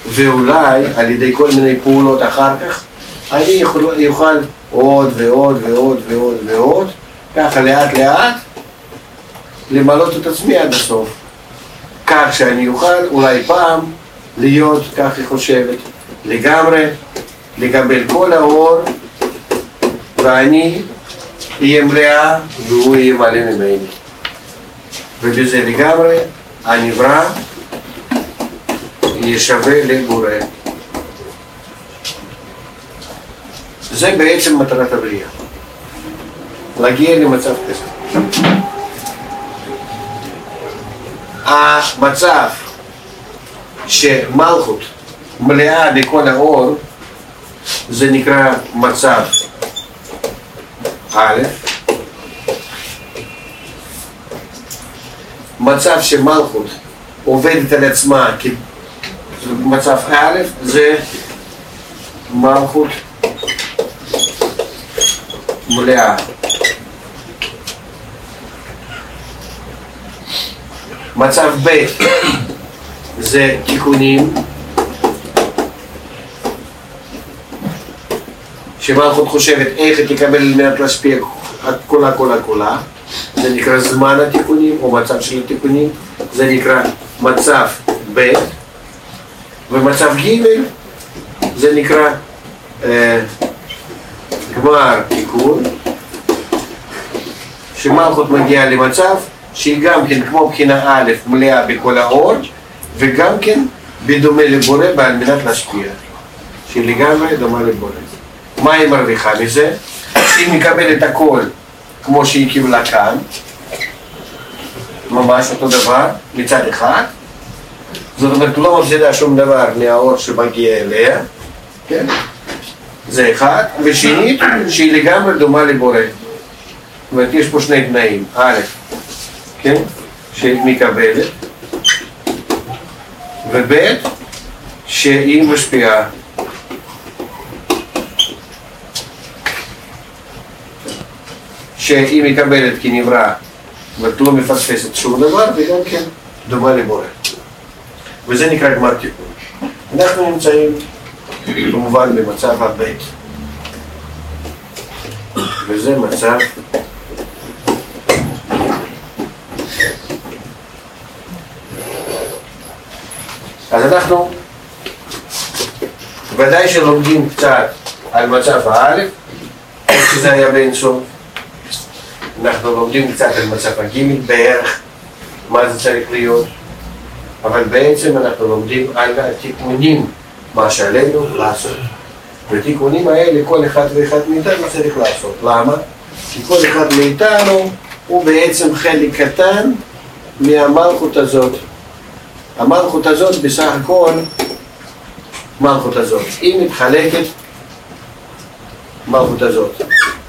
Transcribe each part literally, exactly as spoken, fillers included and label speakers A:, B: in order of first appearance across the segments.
A: ואולי על ידי כל מיני פעולות אחר כך, אני יכול, יוכל עוד ועוד ועוד ועוד ועוד, ככה לאט לאט, למלות את עצמי עד הסוף. כך שאני אוכל אולי פעם להיות, כך היא חושבת, לגמרי, לקבל כל האור, ואני אהיה מלאה והוא יהיה מלא ממני. ובזה לגמרי הנברא יהיה שווה לבורא. זה בעצם מטרת הבריאה, להגיע למצב כזה. המצב שמלכות מלאה בכל האור, זה נקרא מצב א'. מצב שמלכות עובדת על עצמה כמצב א', זה מלכות מלאה. מצב ב' זה תיקונים, שמלכות חושבת איך היא תקבל על מנת להשפיע כולה כולה כולה, זה נקרא זמן התיקונים או מצב של התיקונים, זה נקרא מצב ב'. ומצב ג' זה נקרא אה, גמר תיקון, שמלכות מגיעה למצב שהיא גם כן כמו בחינה א' מלאה בכל האור, וגם כן בדומה לבורא בעל מנת להשפיע, שהיא לגמרי דומה לבורא. מה היא מרוויחה מזה? שהיא מקבלת הכל כמו שהיא קיבלה כאן, ממש אותו דבר מצד אחד, זאת אומרת לא מפסידה שום דבר מהאור שמגיע אליה, כן? זה אחד. ושנית, שהיא לגמרי דומה לבורא. זאת אומרת, יש פה שני תנאים. א', כן? שהיא מקבלת, וב', שהיא משפיעה. שהיא מקבלת כנברא, ואת לא מפספסת שום דבר, וגם כן דומה לבורא. וזה נקרא גמר תיקון. אנחנו נמצאים כמובן במצב הבית, וזה מצב אז אנחנו ודאי שלומדים קצת על מצב האלף, איך שזה היה באין סוף. אנחנו לומדים קצת על מצב הגימל בערך, מה זה צריך להיות, אבל בעצם אנחנו לומדים על התיקונים, מה שעלינו לעשות. והתיקונים האלה כל אחד ואחד מאיתנו צריך לעשות. למה? כי כל אחד מאיתנו הוא בעצם חלק קטן מהמלכות הזאת. המלכות הזאת בסך הכל, מלכות הזאת, היא מתחלקת, מלכות הזאת,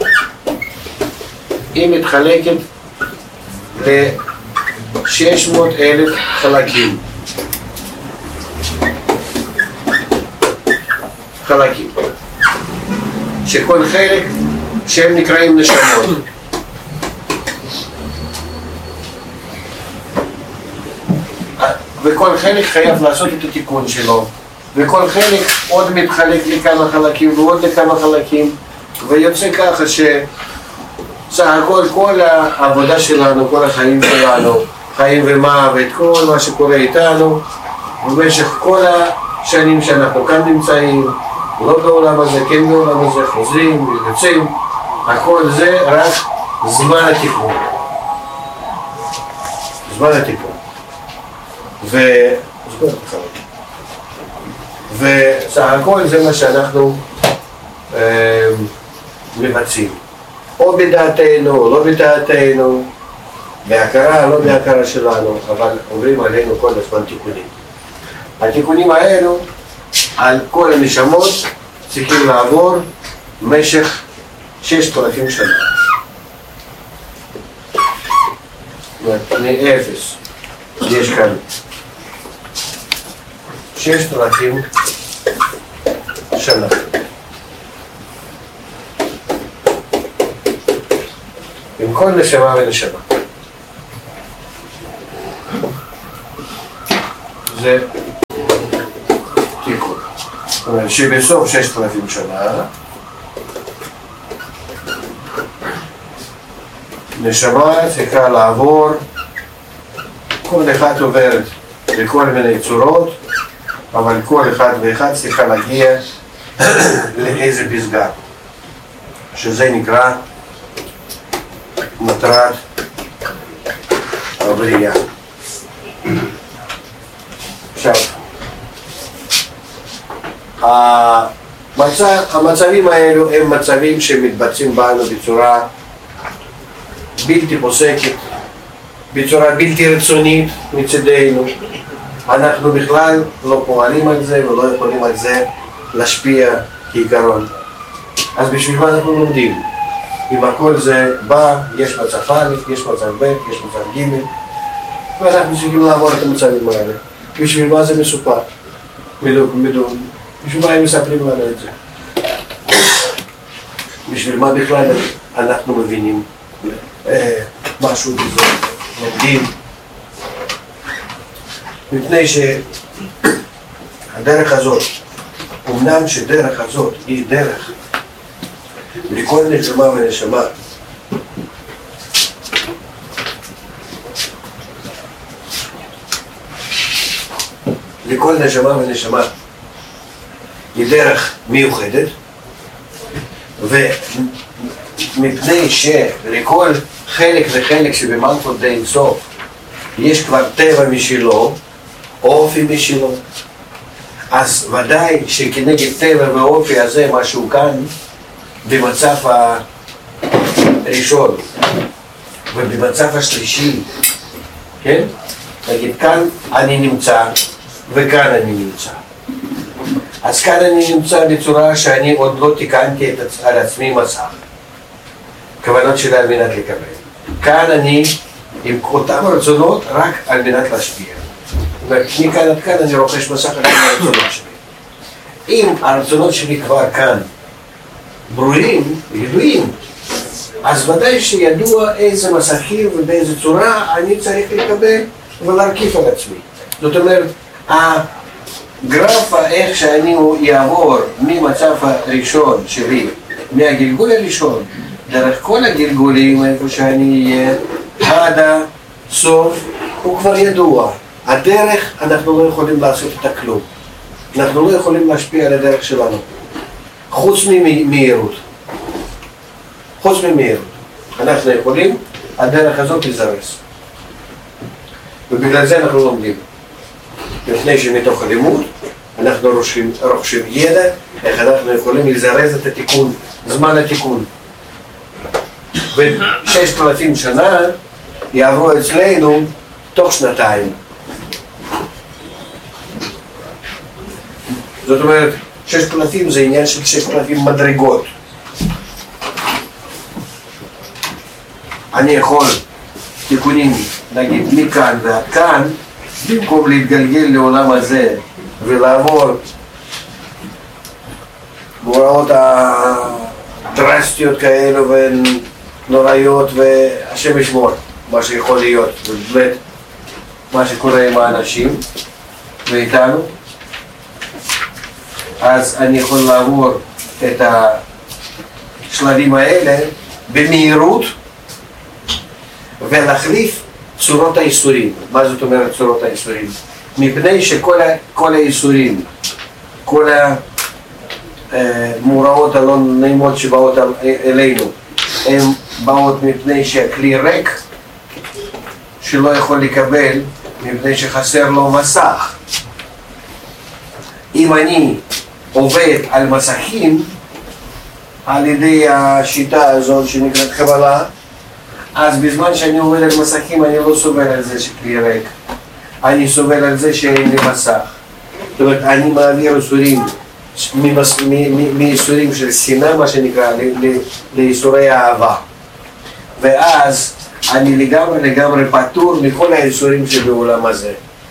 A: היא מתחלקת ל-שש מאות אלף חלקים. חלקים. שכל חלק שהם נקראים נשמות. וכל חלק חייב לעשות את התיקון שלו. וכל חלק עוד מתחלק לכמה חלקים ועוד לכמה חלקים. ויוצא ככה ש... סך הכל, כל העבודה שלנו, כל החיים שלנו, חיים ומוות, כל מה שקורה איתנו, במשך כל השנים שאנחנו כאן נמצאים, לא בעולם הזה, כן בעולם הזה, חוזרים ויוצאים, הכל זה רק זמן התיקון. זמן התיקון. ו... וסך הכל זה מה שאנחנו אה, מבצעים. או בדעתנו, או לא בדעתנו, בהכרה, לא בהכרה שלנו, אבל אומרים עלינו כל הזמן תיקונים. התיקונים האלו, על כל הנשמות, צריכים לעבור במשך ששת אלפים שנה. זאת אומרת, מאפס, יש כאן ששת אלפים שנה. עם כל נשמה ונשמה. זה זאת אומרת שבסוף ששת אלפים שנה נשמה צריכה לעבור, כל אחד עוברת בכל מיני צורות, אבל כל אחד ואחד צריכה להגיע לאיזה פסגה, שזה נקרא מטרת הבריאה. עכשיו, המצב, המצבים האלו הם מצבים שמתבצעים בנו בצורה בלתי פוסקת, בצורה בלתי רצונית מצדנו. אנחנו בכלל לא פועלים על זה ולא יכולים על זה להשפיע כעיקרון. אז בשביל מה אנחנו לומדים? אם הכל זה בא, יש מצב א', יש מצב ב', יש מצב ג', ואנחנו צריכים לעבור את המצבים האלה. בשביל מה זה מסופר? מדון. בשביל מה הם מספרים לנו את זה? בשביל מה בכלל אנחנו מבינים משהו בזה, לומדים? מפני שהדרך הזאת, אמנם שדרך הזאת היא דרך לכל נשמה ונשמה, לכל נשמה ונשמה היא דרך מיוחדת, ומפני שלכל חלק וחלק שבמלכות די אינסוף יש כבר טבע משלו, אופי משלו, אז ודאי שכנגד טבע ואופי הזה משהו כאן במצב הראשון ובמצב השלישי, כן? נגיד כאן אני נמצא וכאן אני נמצא. אז כאן אני נמצא בצורה שאני עוד לא תיקנתי את, על עצמי מסך, כוונות שלה על מנת לקבל. כאן אני עם אותם רצונות רק על מנת להשפיע. מכאן עד כאן אני רוכש מסך על הרצונות שלי. אם הרצונות שלי כבר כאן ברורים, ידועים, אז ודאי שידוע איזה מסכים ובאיזה צורה אני צריך לקבל ולהרכיף על עצמי. זאת אומרת, הגרף איך שאני יעבור ממצב הראשון שלי, מהגלגול הראשון, דרך כל הגלגולים איפה שאני אהיה, עד הסוף, הוא כבר ידוע. הדרך, אנחנו לא יכולים לעשות את הכלום. אנחנו לא יכולים להשפיע על הדרך שלנו. חוץ ממהירות. חוץ ממהירות. אנחנו יכולים, הדרך הזאת תזרס. ובגלל זה אנחנו לומדים. לפני שמתוך הלימוד, אנחנו רוכשים, רוכשים ידע, איך אנחנו יכולים לזרז את התיקון, זמן התיקון. וששת אלפים שנה יעברו אצלנו תוך שנתיים. זאת אומרת, ששת אלפים זה עניין של ששת אלפים מדרגות. אני יכול תיקונים, נגיד, מכאן ועד כאן, במקום להתגלגל לעולם הזה ולעבור בהוראות הדרסטיות כאלו ונוראיות, והשם ישמור מה שיכול להיות, ובאמת מה שקורה עם האנשים ואיתנו, אז אני יכול לעבור את השלבים האלה במהירות ולהחליף צורות האיסורים. מה זאת אומרת צורות האיסורים? מפני שכל כל האיסורים, כל המאורעות הלא נעימות שבאות אלינו, הן באות מפני שהכלי ריק שלא יכול לקבל, מפני שחסר לו מסך. אם אני עובד על מסכים על ידי השיטה הזאת שנקראת קבלה, אז בזמן שאני עובד על מסכים אני לא סובל על זה שכלי ריק, אני סובל על זה שאין לי מסך. זאת אומרת, אני מעביר איסורים מאיסורים של שנאה, מה שנקרא, לאיסורי אהבה, ואז אני לגמרי לגמרי פטור מכל האיסורים שבעולם הזה.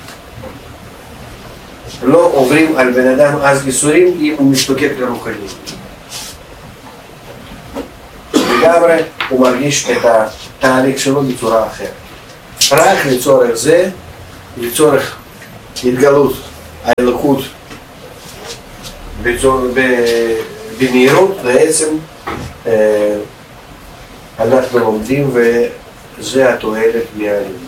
A: לא עוברים על בן אדם אז איסורים אם הוא משתוקק לרוחני. לגמרי הוא מרגיש את התהליך שלו בצורה אחרת. רק לצורך זה, לצורך התגלות האלוקות במהירות בעצם אנחנו לומדים וזה התועלת מהלימוד.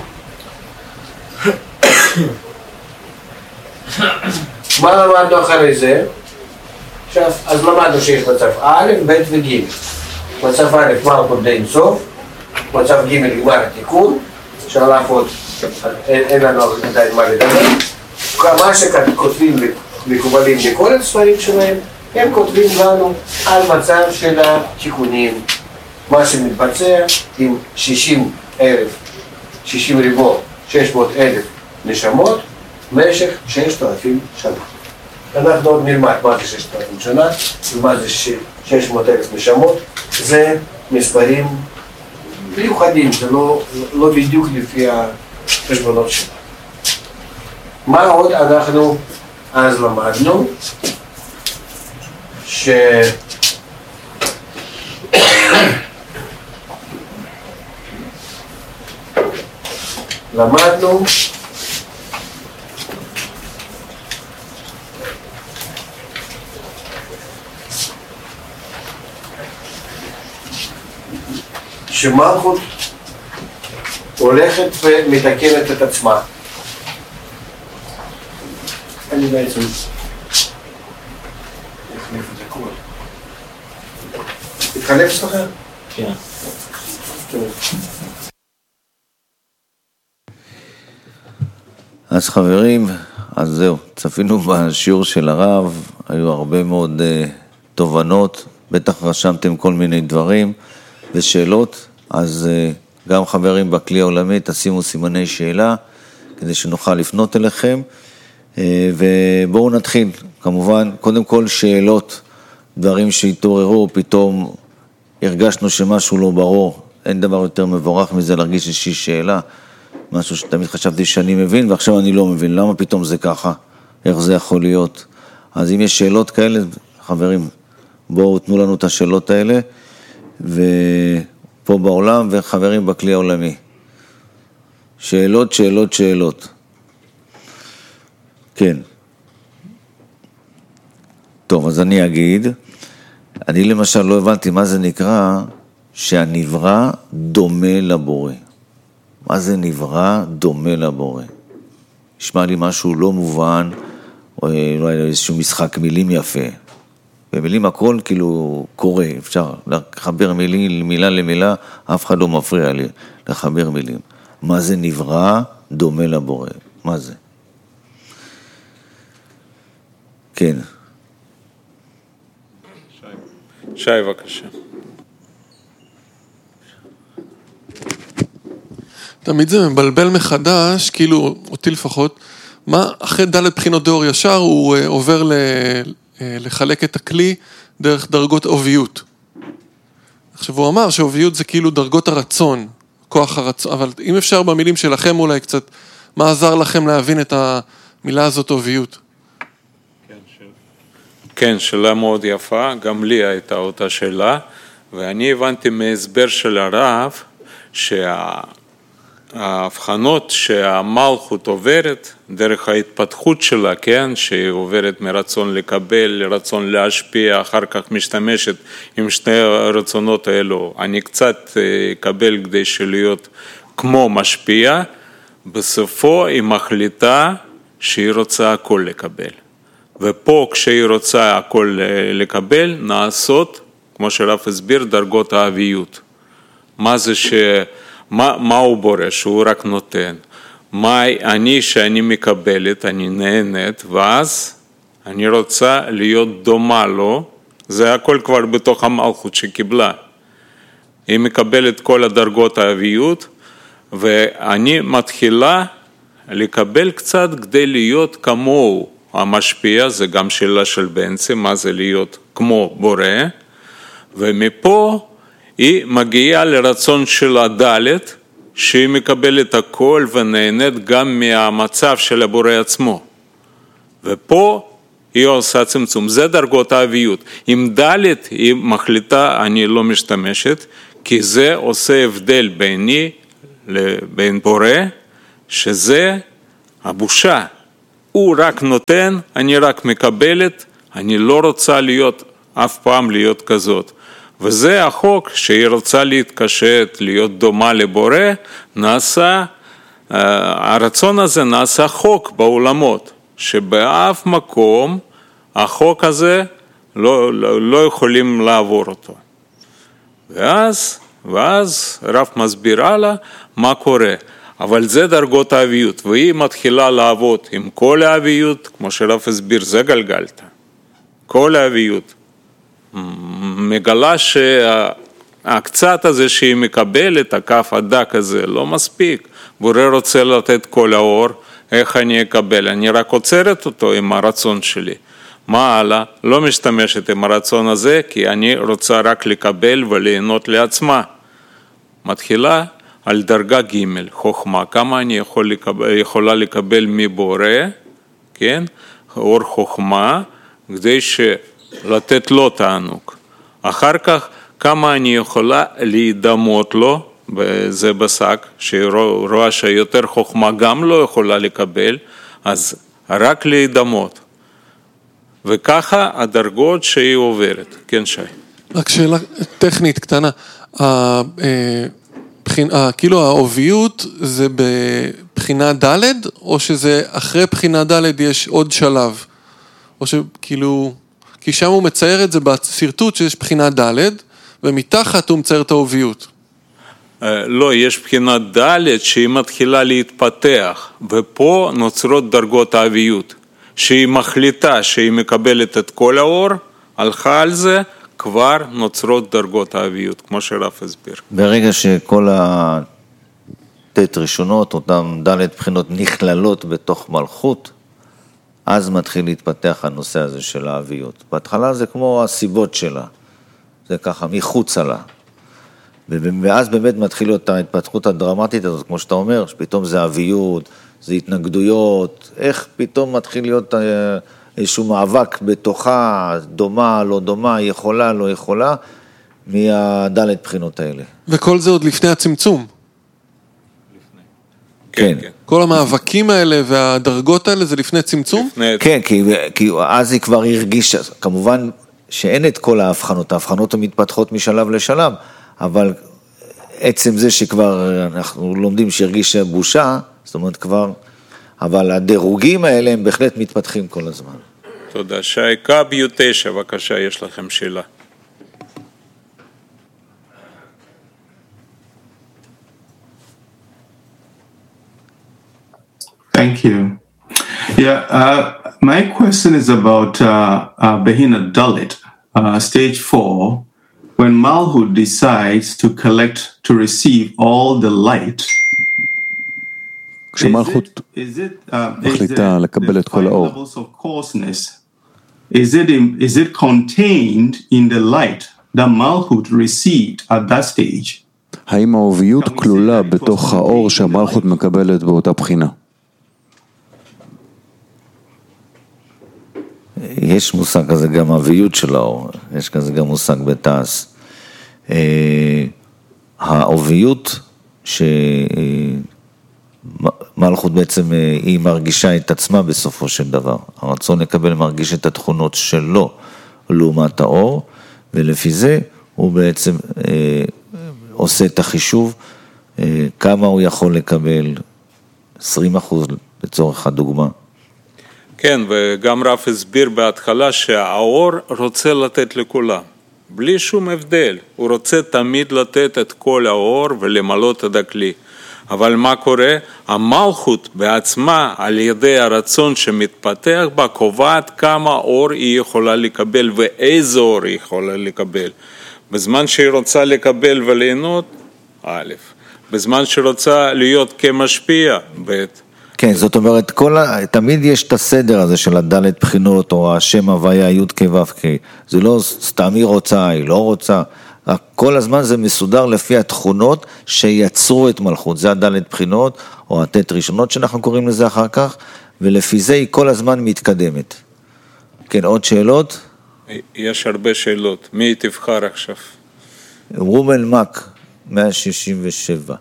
A: מה למדנו אחרי זה? עכשיו, אז למדנו שיש מצב א', ב' וג'. מצב א', מלכות די אינסוף, מצב ג', גמר התיקון, שעליו עוד אין לנו עדיין מה לדבר. מה שכותבים מקובלים בכל הספרים שלהם, הם כותבים לנו על מצב של התיקונים, מה שמתבצע עם שישים אלף, שישים ריבוע, שש מאות אלף נשמות, במשך ששת אלפים שנה. אנחנו עוד נלמד מה זה ששת אלפים שנה, ומה זה שש מאות אלף נשמות. זה מספרים מיוחדים, זה לא, לא בדיוק לפי החשבונות שלנו. מה עוד אנחנו אז למדנו? ש... למדנו שמלכות הולכת ומתקנת את עצמה. אני בעצם נחליף את זה כל. התחלף אצלכם? כן.
B: אז חברים, אז זהו, צפינו בשיעור של הרב, היו הרבה מאוד uh, תובנות, בטח רשמתם כל מיני דברים ושאלות, אז uh, גם חברים בכלי העולמי תשימו סימני שאלה, כדי שנוכל לפנות אליכם, uh, ובואו נתחיל, כמובן, קודם כל שאלות, דברים שהתעוררו, פתאום הרגשנו שמשהו לא ברור, אין דבר יותר מבורך מזה להרגיש איזושהי שאלה, משהו שתמיד חשבתי שאני מבין, ועכשיו אני לא מבין, למה פתאום זה ככה, איך זה יכול להיות. אז אם יש שאלות כאלה, חברים, בואו תנו לנו את השאלות האלה, ופה בעולם, וחברים בכלי העולמי. שאלות, שאלות, שאלות. כן. טוב, אז אני אגיד, אני למשל לא הבנתי מה זה נקרא, שהנברא דומה לבורא. מה זה נברא דומה לבורא? נשמע לי משהו לא מובן, או אולי איזשהו משחק מילים יפה. במילים הכל כאילו קורה, אפשר לחבר מילים, מילה למילה, אף אחד לא מפריע לי לחבר מילים. מה זה נברא דומה לבורא? מה זה? כן.
C: שי, שי בבקשה.
D: תמיד זה מבלבל מחדש, כאילו, אותי לפחות, מה אחרי ד' בחינות דאור ישר הוא עובר ל, לחלק את הכלי דרך דרגות אוביות. עכשיו הוא אמר שאוביות זה כאילו דרגות הרצון, כוח הרצון, אבל אם אפשר במילים שלכם אולי קצת, מה עזר לכם להבין את המילה הזאת אוביות?
C: כן, שאלה. כן, שאלה מאוד יפה, גם לי הייתה אותה שאלה, ואני הבנתי מהסבר של הרב, שה... ההבחנות שהמלכות עוברת דרך ההתפתחות שלה, כן, שהיא עוברת מרצון לקבל לרצון להשפיע, אחר כך משתמשת עם שני הרצונות האלו. אני קצת אקבל כדי שלהיות כמו משפיע, בסופו היא מחליטה שהיא רוצה הכל לקבל. ופה כשהיא רוצה הכל לקבל, נעשות, כמו שרב הסביר, דרגות האביות. מה זה ש... מה, מה הוא בורא? שהוא רק נותן. מה אני שאני מקבלת, אני נהנית, ואז אני רוצה להיות דומה לו, זה הכל כבר בתוך המלכות שקיבלה. היא מקבלת כל הדרגות האביות, ואני מתחילה לקבל קצת כדי להיות כמוהו. המשפיע, זה גם שאלה של בנצי, מה זה להיות כמו בורא, ומפה היא מגיעה לרצון של הדלת, שהיא מקבלת הכל ונהנית גם מהמצב של הבורא עצמו. ופה היא עושה צמצום, זה דרגות האביות. עם דלת היא מחליטה, אני לא משתמשת, כי זה עושה הבדל ביני לבין בורא, שזה הבושה. הוא רק נותן, אני רק מקבלת, אני לא רוצה להיות, אף פעם להיות כזאת. וזה החוק שהיא רוצה להתקשט, להיות דומה לבורא, נעשה, הרצון הזה נעשה חוק בעולמות, שבאף מקום החוק הזה לא, לא, לא יכולים לעבור אותו. ואז, ואז רב מסבירה לה מה קורה. אבל זה דרגות האביות, והיא מתחילה לעבוד עם כל האביות, כמו שרב הסביר, זה גלגלתא. כל האביות. מגלה שהקצת הזה שהיא מקבלת, הכף הדק הזה, לא מספיק. בורא רוצה לתת כל האור, איך אני אקבל? אני רק עוצרת אותו עם הרצון שלי. מה הלאה? לא משתמשת עם הרצון הזה, כי אני רוצה רק לקבל וליהנות לעצמה. מתחילה על דרגה ג' חוכמה, כמה אני יכול לקבל, יכולה לקבל מבורא, כן? אור חוכמה, כדי לתת לו תענוג. אחר כך, כמה אני יכולה להידמות לו, וזה בשק, שהיא רואה שיותר חוכמה גם לא יכולה לקבל, אז רק להידמות. וככה הדרגות שהיא עוברת. כן, שי.
D: רק שאלה טכנית קטנה. כאילו העוביות זה בבחינה ד' או שזה אחרי בחינה ד' יש עוד שלב? או שכאילו, כי שם הוא מצייר את זה בסרטוט שיש בחינה ד' ומתחת הוא מצייר את העוביות.
C: לא, יש בחינה ד' שהיא מתחילה להתפתח, ופה נוצרות דרגות האביות, שהיא מחליטה שהיא מקבלת את כל האור, הלכה על זה, כבר נוצרות דרגות האביות, כמו שרב הסביר.
B: ברגע שכל התת ראשונות, אותם ד' בחינות נכללות בתוך מלכות, אז מתחיל להתפתח הנושא הזה של האביות. בהתחלה זה כמו הסיבות שלה, זה ככה מחוצה לה. ואז באמת מתחיל להיות ההתפתחות הדרמטית הזאת, כמו שאתה אומר, שפתאום זה אביות, זה התנגדויות, איך פתאום מתחיל להיות איזשהו מאבק בתוכה, דומה, לא דומה, יכולה, לא יכולה, מהדלת בחינות האלה.
D: וכל זה עוד לפני הצמצום.
B: כן. כן.
D: כל המאבקים האלה והדרגות האלה זה לפני צמצום?
C: לפני...
B: כן, כי, כי אז היא כבר הרגישה, כמובן שאין את כל ההבחנות, ההבחנות המתפתחות משלב לשלב, אבל עצם זה שכבר אנחנו לומדים שהרגישה בושה, זאת אומרת כבר, אבל הדירוגים האלה הם בהחלט מתפתחים כל הזמן.
C: תודה. שייקה ביו תשע, בבקשה, יש לכם שאלה.
E: Thank you. Yeah, uh, my question is about uh, uh, Behina Dalit, uh, stage four. When Malhut decides to collect, to receive all the light,
F: כשמלכות מחליטה לקבל את כל האור,
E: is it is it contained in the light that Malhut received at that stage?
F: האם האוביות כלולה בתוך האור שהמלכות מקבלת באותה בחינה?
B: יש מושג כזה גם אביות של האור, יש כזה גם מושג בתעש. האוביות שמלכות בעצם היא מרגישה את עצמה בסופו של דבר. הרצון לקבל מרגיש את התכונות שלו לעומת האור, ולפי זה הוא בעצם עושה את החישוב כמה הוא יכול לקבל, עשרים אחוז לצורך הדוגמה.
C: כן, וגם רב הסביר בהתחלה שהאור רוצה לתת לכולם, בלי שום הבדל. הוא רוצה תמיד לתת את כל האור ולמלות את הכלי. אבל מה קורה? המלכות בעצמה, על ידי הרצון שמתפתח בה, קובעת כמה אור היא יכולה לקבל ואיזה אור היא יכולה לקבל. בזמן שהיא רוצה לקבל וליהנות, א', בזמן שהיא רוצה להיות כמשפיע, ב'.
B: כן, זאת אומרת, כל ה... תמיד יש את הסדר הזה של הדלת בחינות, או השם הוויה, י' כ' ו' כ'. זה לא סתם היא רוצה, היא לא רוצה. כל הזמן זה מסודר לפי התכונות שיצרו את מלכות. זה הדלת בחינות, או התת ראשונות שאנחנו קוראים לזה אחר כך, ולפי זה היא כל הזמן מתקדמת. כן, עוד שאלות?
C: יש הרבה שאלות. מי תבחר עכשיו?
B: רומל מק, מאה שישים ושבע.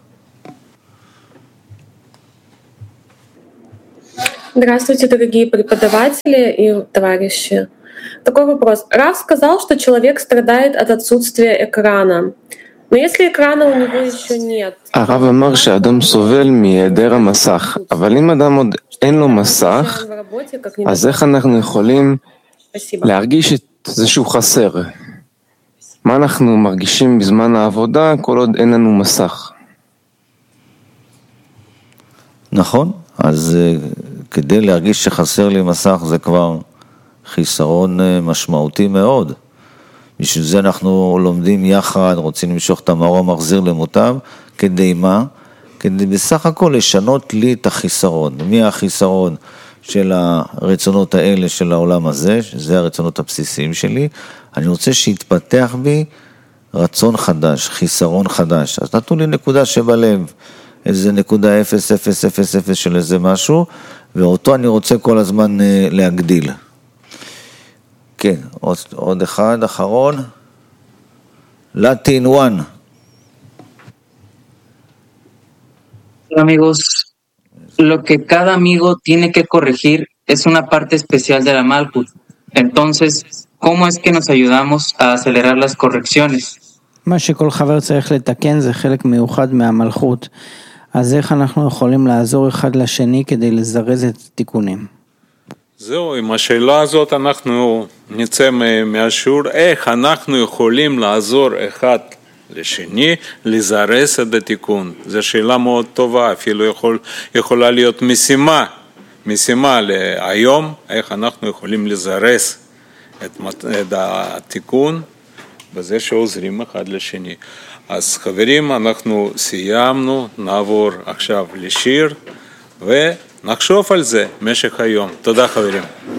G: Здравствуйте, дорогие преподаватели и товарищи. Такой вопрос. Рав сказал, что человек страдает от отсутствия экрана. Но если экрана у него еще нет...
H: הרב אמר שאדם סובל מהיעדר המסך, אבל אם אדם עוד אין לו מסך, אז איך אנחנו יכולים להרגיש את זה שהוא חסר? מה אנחנו מרגישים בזמן העבודה כל עוד אין לנו מסך?
B: נכון, אז כדי להרגיש שחסר לי מסך זה כבר חיסרון משמעותי מאוד. בשביל זה אנחנו לומדים יחד, רוצים למשוך את המאור המחזיר למוטב, כדי מה? כדי בסך הכל לשנות לי את החיסרון. מי החיסרון של הרצונות האלה של העולם הזה, שזה הרצונות הבסיסיים שלי, אני רוצה שיתפתח בי רצון חדש, חיסרון חדש. אז נתנו לי נקודה שבלב, איזה נקודה אפס, אפס, אפס, אפס של איזה משהו, ואותו אני רוצה כל הזמן להגדיל. כן, עוד, עוד אחד, אחרון. Latin one.
I: Hola amigos, lo que cada amigo tiene que corregir es una parte especial de la Malhut. Entonces, ¿cómo es que nos ayudamos a acelerar las correcciones?
J: מה שכל חבר צריך לתקן זה חלק מיוחד מהמלכות. אז איך אנחנו יכולים לעזור אחד לשני כדי לזרז את התיקונים?
C: זהו, עם השאלה הזאת אנחנו נצא מהשיעור, איך אנחנו יכולים לעזור אחד לשני, לזרז את התיקון. זו שאלה מאוד טובה, אפילו יכול, יכולה להיות משימה, משימה להיום, איך אנחנו יכולים לזרז את, את התיקון, בזה שעוזרים אחד לשני. אז חברים, אנחנו סיימנו, נעבור עכשיו לשיר, ונחשוב על זה משך היום. תודה חברים.